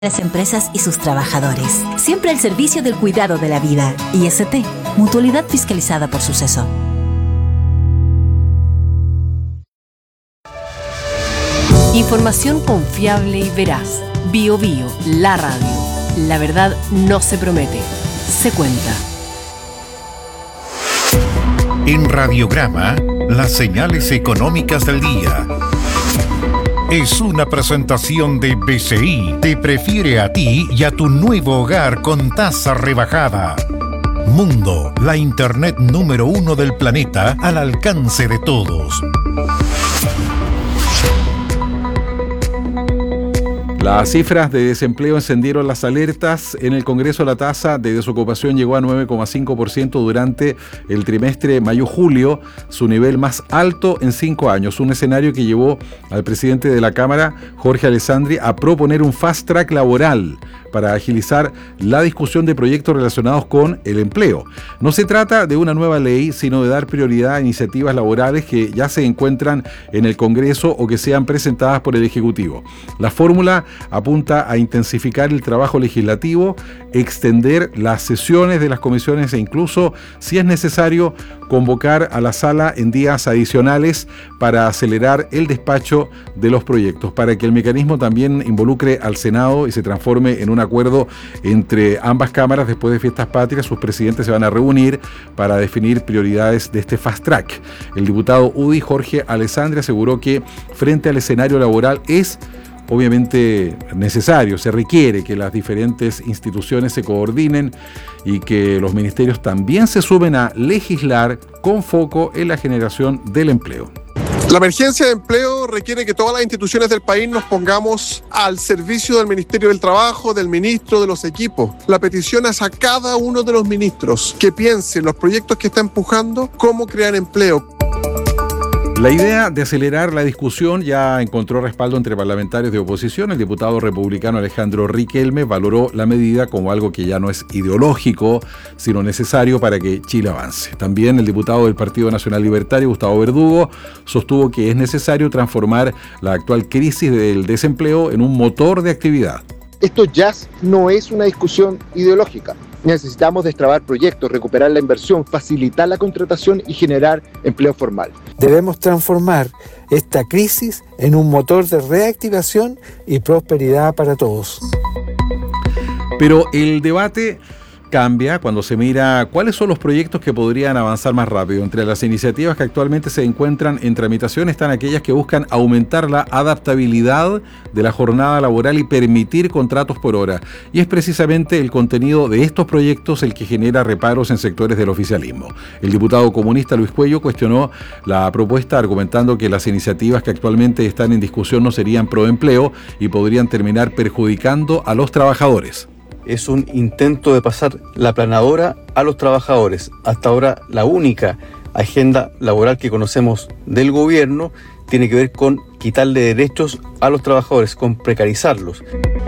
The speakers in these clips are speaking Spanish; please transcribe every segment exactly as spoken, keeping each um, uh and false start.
las empresas y sus trabajadores. Siempre al servicio del cuidado de la vida. I S T, Mutualidad fiscalizada por Suceso. Información confiable y veraz. Bio Bio, la radio. La verdad no se promete, se cuenta. En Radiograma, las señales económicas del día. Es una presentación de B C I. Te prefiere a ti y a tu nuevo hogar con tasa rebajada. Mundo, la internet número uno del planeta al alcance de todos. Las cifras de desempleo encendieron las alertas. En el Congreso la tasa de desocupación llegó a nueve coma cinco por ciento durante el trimestre mayo-julio, su nivel más alto en cinco años. Un escenario que llevó al presidente de la Cámara, Jorge Alessandri, a proponer un fast track laboral para agilizar la discusión de proyectos relacionados con el empleo. No se trata de una nueva ley, sino de dar prioridad a iniciativas laborales que ya se encuentran en el Congreso o que sean presentadas por el Ejecutivo. La fórmula apunta a intensificar el trabajo legislativo, extender las sesiones de las comisiones e incluso, si es necesario, convocar a la sala en días adicionales para acelerar el despacho de los proyectos, para que el mecanismo también involucre al Senado y se transforme en un acuerdo entre ambas cámaras. Después de Fiestas Patrias, sus presidentes se van a reunir para definir prioridades de este fast track. El diputado U D I, Jorge Alessandri, aseguró que frente al escenario laboral es obviamente necesario, se requiere que las diferentes instituciones se coordinen y que los ministerios también se sumen a legislar con foco en la generación del empleo. La emergencia de empleo requiere que todas las instituciones del país nos pongamos al servicio del Ministerio del Trabajo, del ministro, de los equipos. La petición es a cada uno de los ministros que piense en los proyectos que está empujando, cómo crear empleo. La idea de acelerar la discusión ya encontró respaldo entre parlamentarios de oposición. El diputado republicano Alejandro Riquelme valoró la medida como algo que ya no es ideológico, sino necesario para que Chile avance. También el diputado del Partido Nacional Libertario, Gustavo Verdugo, sostuvo que es necesario transformar la actual crisis del desempleo en un motor de actividad. Esto ya no es una discusión ideológica. Necesitamos destrabar proyectos, recuperar la inversión, facilitar la contratación y generar empleo formal. Debemos transformar esta crisis en un motor de reactivación y prosperidad para todos. Pero el debate cambia cuando se mira cuáles son los proyectos que podrían avanzar más rápido. Entre las iniciativas que actualmente se encuentran en tramitación están aquellas que buscan aumentar la adaptabilidad de la jornada laboral y permitir contratos por hora. Y es precisamente el contenido de estos proyectos el que genera reparos en sectores del oficialismo. El diputado comunista Luis Cuello cuestionó la propuesta argumentando que las iniciativas que actualmente están en discusión no serían pro empleo y podrían terminar perjudicando a los trabajadores. Es un intento de pasar la planadora a los trabajadores. Hasta ahora la única agenda laboral que conocemos del gobierno tiene que ver con quitarle derechos a los trabajadores, con precarizarlos.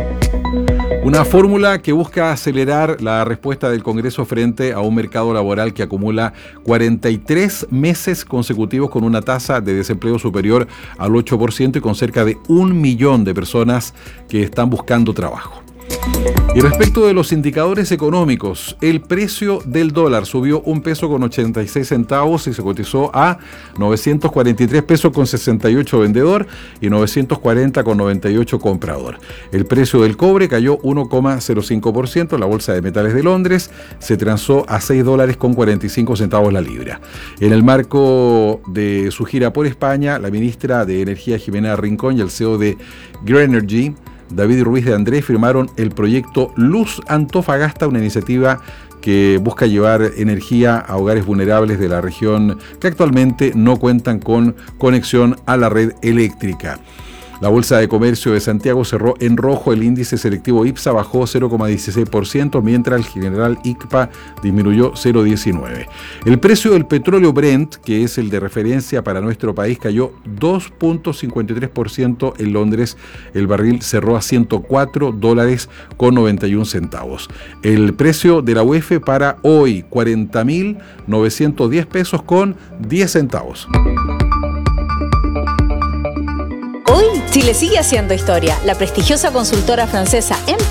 Una fórmula que busca acelerar la respuesta del Congreso frente a un mercado laboral que acumula cuarenta y tres meses consecutivos con una tasa de desempleo superior al ocho por ciento y con cerca de un millón de personas que están buscando trabajo. Y respecto de los indicadores económicos, el precio del dólar subió un peso con ochenta y seis centavos y se cotizó a novecientos cuarenta y tres pesos con sesenta y ocho vendedor y novecientos cuarenta con noventa y ocho comprador. El precio del cobre cayó uno coma cero cinco por ciento. La bolsa de metales de Londres se transó a seis dólares con cuarenta y cinco centavos la libra. En el marco de su gira por España, la ministra de Energía Jimena Rincón y el C E O de Greenergy, David Ruiz de Andrés, firmaron el proyecto Luz Antofagasta, una iniciativa que busca llevar energía a hogares vulnerables de la región que actualmente no cuentan con conexión a la red eléctrica. La Bolsa de Comercio de Santiago cerró en rojo, el índice selectivo IPSA bajó cero coma dieciséis por ciento, mientras el general I C P A disminuyó cero coma diecinueve por ciento. El precio del petróleo Brent, que es el de referencia para nuestro país, cayó dos coma cincuenta y tres por ciento en Londres. El barril cerró a ciento cuatro dólares con noventa y un centavos. El precio de la U E F para hoy, cuarenta mil novecientos diez pesos con diez centavos. Hoy Chile sigue haciendo historia. La prestigiosa consultora francesa